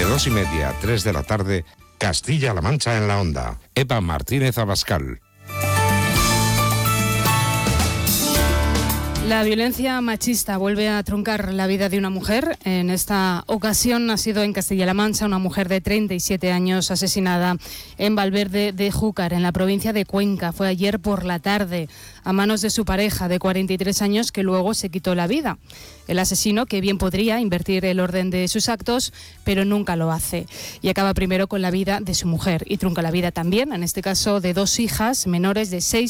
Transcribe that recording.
De 2:30 a 3 de la tarde, Castilla-La Mancha en la Onda. Eva Martínez Abascal. La violencia machista vuelve a truncar la vida de una mujer. En esta ocasión ha sido en Castilla-La Mancha una mujer de 37 años asesinada en Valverde de Júcar, en la provincia de Cuenca. Fue ayer por la tarde a manos de su pareja de 43 años, que luego se quitó la vida. El asesino, que bien podría invertir el orden de sus actos, pero nunca lo hace. Y acaba primero con la vida de su mujer y trunca la vida también, en este caso, de 2 hijas menores de 6